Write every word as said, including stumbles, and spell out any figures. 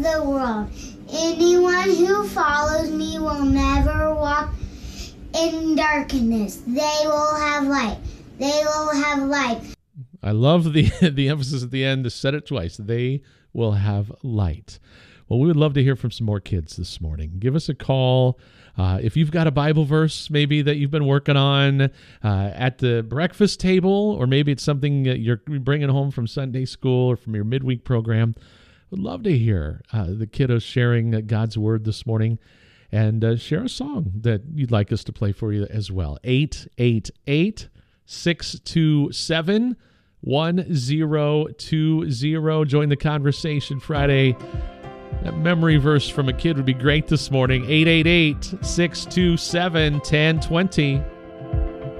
the world. Anyone who follows me will never walk in darkness. They will have light. They will have light. I love the the emphasis at the end to said it twice. They will have light. Well, we would love to hear from some more kids this morning. Give us a call. Uh, if you've got a Bible verse maybe that you've been working on uh, at the breakfast table, or maybe it's something that you're bringing home from Sunday school or from your midweek program, we'd love to hear uh, the kiddos sharing God's Word this morning. And uh, share a song that you'd like us to play for you as well. eight eight eight, six two seven, one zero two zero. Join the conversation Friday. That memory verse from a kid would be great this morning. eight eight eight, six two seven, one zero two zero.